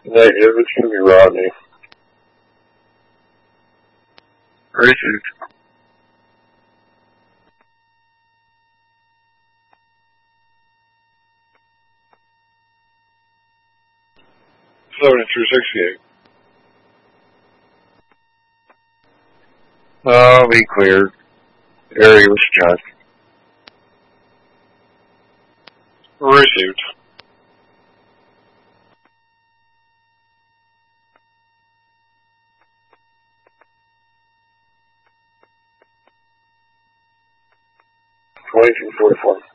Negative, it's going to be Rodney. Received. $73.68. I'll be cleared. Area was checked. Received. $22.44.